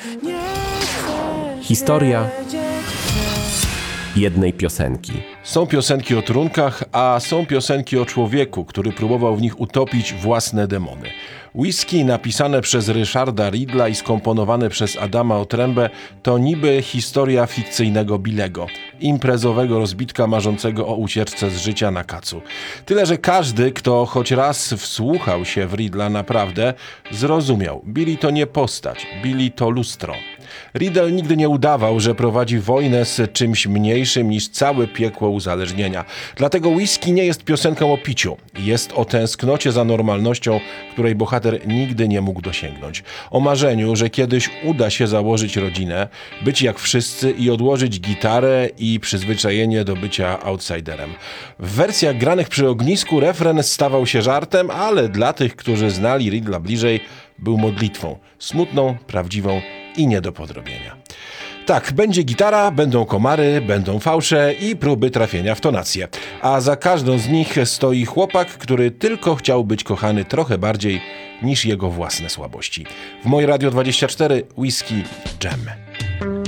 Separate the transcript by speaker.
Speaker 1: Historia jednej piosenki.
Speaker 2: Są piosenki o trunkach, a są piosenki o człowieku, który próbował w nich utopić własne demony. Whisky, napisane przez Richarda Riddla i skomponowane przez Adama Otrębę, to niby historia fikcyjnego Billego, imprezowego rozbitka marzącego o ucieczce z życia na kacu. Tyle, że każdy, kto choć raz wsłuchał się w Riddla naprawdę, zrozumiał. Billy to nie postać, Billy to lustro. Riddle nigdy nie udawał, że prowadzi wojnę z czymś mniejszym niż całe piekło uzależnienia. Dlatego Whisky nie jest piosenką o piciu. Jest o tęsknocie za normalnością, której bohater nigdy nie mógł dosięgnąć. O marzeniu, że kiedyś uda się założyć rodzinę, być jak wszyscy i odłożyć gitarę i przyzwyczajenie do bycia outsiderem. W wersjach granych przy ognisku refren stawał się żartem, ale dla tych, którzy znali Riddla bliżej, był modlitwą. Smutną, prawdziwą i nie do podrobienia. Tak, będzie gitara, będą komary, będą fałsze i próby trafienia w tonację. A za każdą z nich stoi chłopak, który tylko chciał być kochany trochę bardziej niż jego własne słabości. W Moje Radio 24 Whisky Jam.